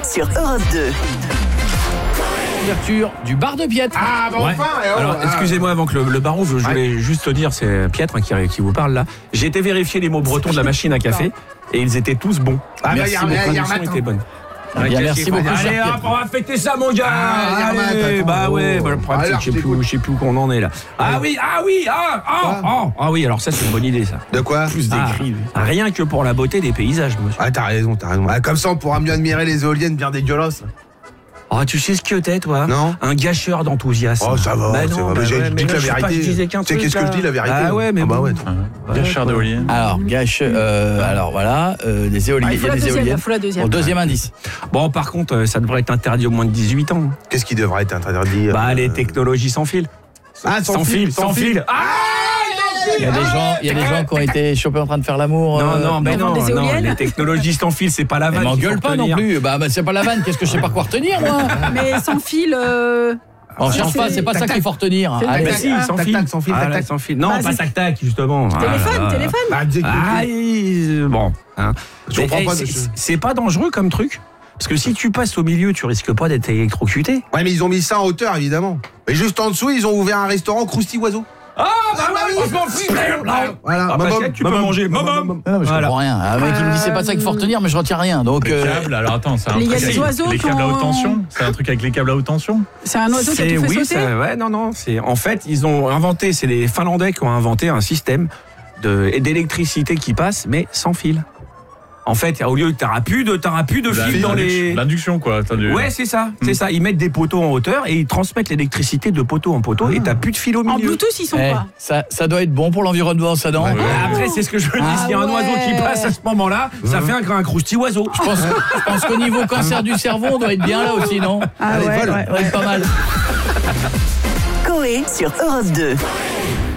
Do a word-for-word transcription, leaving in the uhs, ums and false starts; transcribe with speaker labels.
Speaker 1: sur Europe deux.
Speaker 2: Ouverture du bar de Pietre.
Speaker 3: Ah, bah
Speaker 4: Ouais.
Speaker 3: enfin eh oh,
Speaker 4: Alors,
Speaker 3: ah.
Speaker 4: excusez-moi, avant que le, le baron, je, je voulais juste te dire, c'est Pietre hein, qui, qui vous parle là. J'ai été vérifier les mots bretons de la machine à café et ils étaient tous bons.
Speaker 3: Ah, bah,
Speaker 4: Merci,
Speaker 3: y a-
Speaker 4: vos
Speaker 3: y a- y a
Speaker 4: traductions
Speaker 3: matin.
Speaker 4: étaient bonnes.
Speaker 2: Ah, bien, merci beaucoup, cher
Speaker 4: Allez,
Speaker 2: Pietre.
Speaker 4: hop, on va fêter ça, mon gars.
Speaker 3: Ah,
Speaker 4: Allez,
Speaker 3: Yarmat, attends,
Speaker 4: bah
Speaker 3: oh.
Speaker 4: ouais, bah, le problème, c'est
Speaker 3: Alors,
Speaker 4: que je sais
Speaker 3: je
Speaker 4: plus,
Speaker 3: t'écoute.
Speaker 4: je sais plus où qu'on en est là. Ah oui, ah oui, ah, ah, ah, ah oui, alors ça, c'est une bonne idée, ça.
Speaker 3: De quoi?
Speaker 4: Ah, rien que pour la beauté des paysages, monsieur.
Speaker 3: Ah, t'as raison, t'as raison. Ah, comme ça, on pourra mieux admirer les éoliennes bien dégueulasses.
Speaker 4: Ah, tu sais ce que t'es, toi?
Speaker 3: Non.
Speaker 4: Un gâcheur d'enthousiasme.
Speaker 3: Oh, ça va,
Speaker 4: Bah
Speaker 3: ça
Speaker 4: non,
Speaker 3: va.
Speaker 4: bah
Speaker 3: Mais j'ai
Speaker 4: ouais,
Speaker 3: dit
Speaker 4: mais
Speaker 3: que
Speaker 4: là,
Speaker 3: la
Speaker 4: je sais pas,
Speaker 3: vérité.
Speaker 4: je disais qu'un
Speaker 3: Tu sais
Speaker 4: truc,
Speaker 3: qu'est-ce que
Speaker 4: là.
Speaker 3: je dis, la vérité?
Speaker 4: Ah ouais, mais
Speaker 3: Ah bah
Speaker 4: bon.
Speaker 3: ouais.
Speaker 5: Gâcheur d'éoliennes.
Speaker 2: Alors, gâche, euh, alors voilà, euh, des éoliennes.
Speaker 6: Ah, il faut
Speaker 2: il y a
Speaker 6: la
Speaker 2: des
Speaker 6: deuxième,
Speaker 2: éoliennes.
Speaker 6: il faut la deuxième.
Speaker 2: Bon, deuxième indice.
Speaker 4: Bon, par contre, euh, ça devrait être interdit au moins de dix-huit ans.
Speaker 3: Qu'est-ce qui devrait être interdit?
Speaker 4: Bah,
Speaker 3: euh,
Speaker 4: les technologies sans fil.
Speaker 3: Ah, sans fil, sans fil.
Speaker 4: Ah
Speaker 2: Il y a des gens, il y a des gens qui ont été chopés en train de faire l'amour.
Speaker 4: Non,
Speaker 2: euh,
Speaker 4: non, mais
Speaker 6: Ils vendent
Speaker 4: non,
Speaker 6: des
Speaker 4: non,
Speaker 6: éoliennes.
Speaker 4: les technologies sans fil, c'est pas la
Speaker 2: Mais
Speaker 4: vanne. qu'il
Speaker 2: m'engueule
Speaker 4: faut
Speaker 2: pas non
Speaker 4: retenir.
Speaker 2: plus. Bah, bah c'est pas la vanne. Qu'est-ce que je sais pas quoi retenir, moi?
Speaker 6: Mais sans fil. euh,
Speaker 2: On cherche
Speaker 6: c'est-
Speaker 2: pas, c'est pas ça
Speaker 3: tac,
Speaker 2: qu'il faut retenir.
Speaker 6: C'est
Speaker 2: Allez.
Speaker 4: Bah si, sans
Speaker 3: Tac,
Speaker 4: fil.
Speaker 3: tac, sans fil,
Speaker 4: Ah,
Speaker 3: tac,
Speaker 4: là,
Speaker 3: tac.
Speaker 4: sans fil. Non,
Speaker 6: Bah,
Speaker 4: pas
Speaker 6: c'est-
Speaker 4: tac tac, justement. Ah,
Speaker 6: Téléphone,
Speaker 4: là, là.
Speaker 6: téléphone.
Speaker 3: Bah, dis-
Speaker 4: Ah, il- bon. Hein.
Speaker 3: Je
Speaker 4: Mais,
Speaker 3: comprends
Speaker 4: eh,
Speaker 3: pas.
Speaker 4: c'est-
Speaker 3: de-
Speaker 4: C'est pas dangereux comme truc. Parce que si tu passes au milieu, tu risques pas d'être électrocuté.
Speaker 3: Ouais, mais ils ont mis ça en hauteur, évidemment. Mais juste en dessous, ils ont ouvert un restaurant Crousty Oiseau.
Speaker 4: Ah, bah ouais, on s'en fiche.
Speaker 3: Voilà.
Speaker 4: Ah,
Speaker 3: Maman,
Speaker 4: Pascal, tu peux
Speaker 3: maman,
Speaker 4: manger.
Speaker 3: maman,
Speaker 4: Maman.
Speaker 3: maman.
Speaker 2: Ah, mais je
Speaker 4: Voilà.
Speaker 2: comprends rien. Un mec qui me dit c'est pas ça qu'il faut retenir, mais je retiens rien. Donc,
Speaker 5: Les
Speaker 2: euh,
Speaker 5: câbles, alors attends, c'est un
Speaker 6: Il y a
Speaker 5: truc
Speaker 6: des
Speaker 5: avec
Speaker 6: oiseaux
Speaker 5: les
Speaker 6: qui
Speaker 5: câbles à
Speaker 6: ont-
Speaker 5: haute tension. C'est un truc avec les câbles à haute tension.
Speaker 6: C'est un oiseau qui a
Speaker 4: C'est
Speaker 6: tout fait
Speaker 4: oui,
Speaker 6: sauter.
Speaker 4: ça, ouais, non, non. C'est en fait, ils ont inventé, c'est les Finlandais qui ont inventé un système de d'électricité qui passe, mais sans fil. En fait, au lieu que t'auras plus de, t'auras plus de fil dans les.
Speaker 5: L'induction, quoi. T'as du-
Speaker 4: Ouais, c'est ça, c'est ça. Ils mettent des poteaux en hauteur et ils transmettent l'électricité de poteau en poteau et t'as plus de fil au
Speaker 6: En
Speaker 4: milieu.
Speaker 6: Bluetooth, ils sont
Speaker 2: eh,
Speaker 6: pas.
Speaker 2: ça, ça doit être bon pour l'environnement, ça non?
Speaker 3: Ouais.
Speaker 4: Après, c'est ce que je veux dire.
Speaker 2: Ah
Speaker 4: S'il y a un
Speaker 2: ouais.
Speaker 4: oiseau qui passe à ce moment-là, ça fait un, un crousty oiseau.
Speaker 2: Je pense, je pense qu'au niveau cancer du cerveau, on doit être bien là aussi, non?
Speaker 6: Ah
Speaker 3: Allez,
Speaker 6: ouais,
Speaker 3: vole.
Speaker 6: ouais,
Speaker 2: On doit être pas mal.
Speaker 1: Coé sur Europe deux.